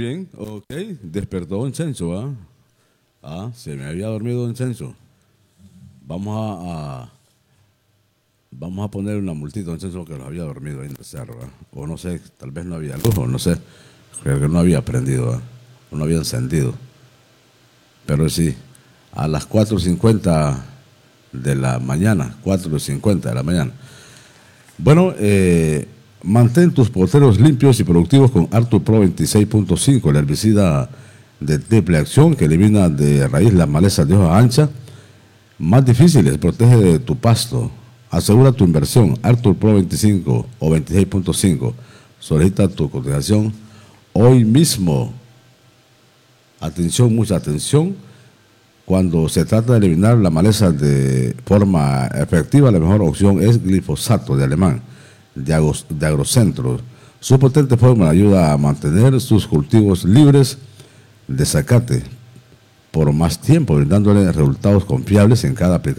bien, ok. Despertó Don Censo, ¿ah? Se me había dormido Don Censo. Vamos vamos a poner una multita a Don Censo que lo había dormido ahí en el cerro, ¿ah? O no sé, tal vez no había luz, o no sé. Creo que no había prendido, ¿ah? O no había encendido. Pero sí, a las 4:50 de la mañana, 4:50 de la mañana. Bueno, mantén tus porteros limpios y productivos con Arthur Pro 26.5, el herbicida de triple acción que elimina de raíz las malezas de hoja ancha más difíciles, protege de tu pasto. Asegura tu inversión. Arthur Pro 25 o 26.5. Solicita tu cotización hoy mismo. Atención, mucha atención. Cuando se trata de eliminar la maleza de forma efectiva, la mejor opción es glifosato de alemán, de Agrocentro. Su potente fórmula ayuda a mantener sus cultivos libres de zacate por más tiempo, brindándole resultados confiables en cada aplicación.